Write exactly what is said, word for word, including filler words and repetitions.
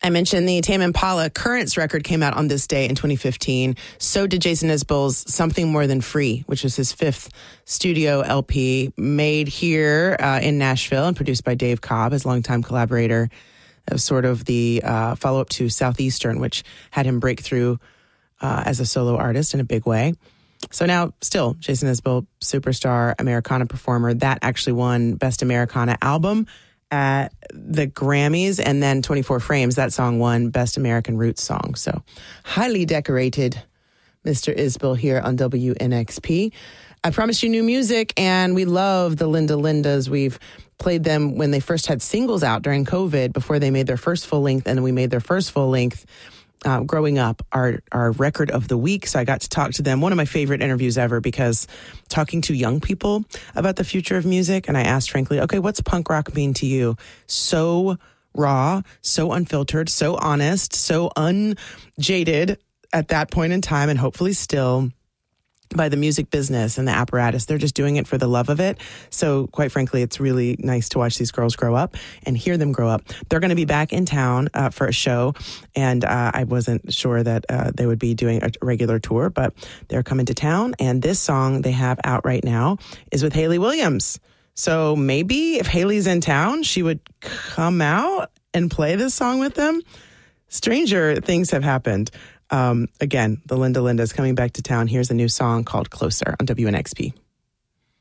I mentioned the Tame Impala Currents record came out on this day in twenty fifteen. So did Jason Isbell's Something More Than Free, which was his fifth studio L P, made here uh, in Nashville and produced by Dave Cobb, his longtime collaborator. It was sort of the uh, follow-up to Southeastern, which had him break through uh, as a solo artist in a big way. So now, still, Jason Isbell, superstar Americana performer. That actually won Best Americana Album at the Grammys, and then twenty-four Frames, that song won Best American Roots Song. So highly decorated Mister Isbell here on W N X P. I promised you new music, and we love the Linda Lindas. We've played them when they first had singles out during COVID before they made their first full length, and then we made their first full length uh, growing up, our, our record of the week. So I got to talk to them. One of my favorite interviews ever, because talking to young people about the future of music, and I asked frankly, okay, what's punk rock mean to you? So raw, so unfiltered, so honest, so unjaded at that point in time, and hopefully still, by the music business and the apparatus. They're just doing it for the love of it. So quite frankly, it's really nice to watch these girls grow up and hear them grow up. They're going to be back in town uh, for a show, and uh, I wasn't sure that uh, they would be doing a regular tour, but they're coming to town, and this song they have out right now is with Hayley Williams. So maybe if Hayley's in town, she would come out and play this song with them. Stranger things have happened. Um, again, the Linda Lindas coming back to town. Here's a new song called Closer on W N X P.